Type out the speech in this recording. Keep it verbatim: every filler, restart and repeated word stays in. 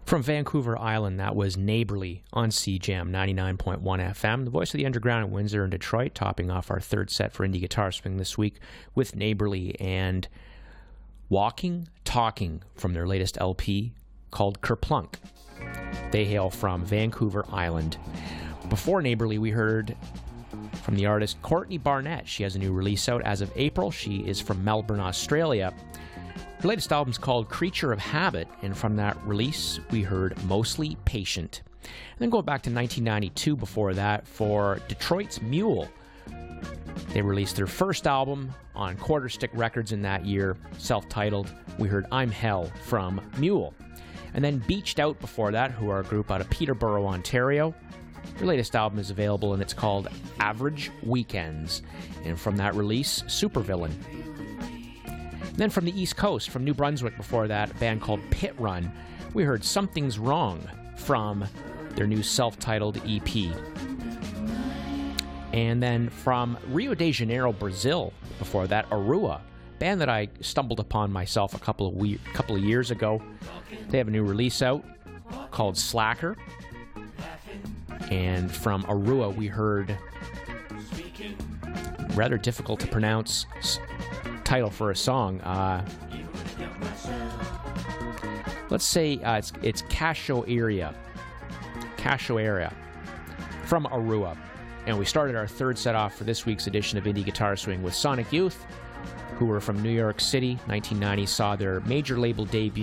From Vancouver Island, that was Neighborly on C J A M ninety-nine point one F M, the voice of the underground in Windsor and Detroit, topping off our third set for Indie Guitar Swing this week with Neighborly and Walking, Talking from their latest L P called Kerplunk. They hail from Vancouver Island. Before Neighborly, we heard from the artist Courtney Barnett. She has a new release out as of April. She is from Melbourne, Australia. Her latest album is called Creature of Habit, and from that release, we heard Mostly Patient. And then going back to nineteen ninety-two before that for Detroit's Mule. They released their first album on Quarterstick Records in that year, self-titled. We heard I'm Hell from Mule. And then Beached Out before that, who are a group out of Peterborough, Ontario. Their latest album is available, and it's called Average Weekends. And from that release, Supervillain. Then from the East Coast, from New Brunswick before that, a band called Pit Run, we heard Something's Wrong from their new self-titled E P. And then from Rio de Janeiro, Brazil, before that, Arua, band that I stumbled upon myself a couple of we- couple of years ago. They have a new release out called Slacker. And from Arua, we heard rather difficult to pronounce title for a song. Uh, let's say uh, it's it's Cachoeira. Cachoeira from Arua. And we started our third set off for this week's edition of Indie Guitar Swing with Sonic Youth, who were from New York City. nineteen ninety saw their major label debut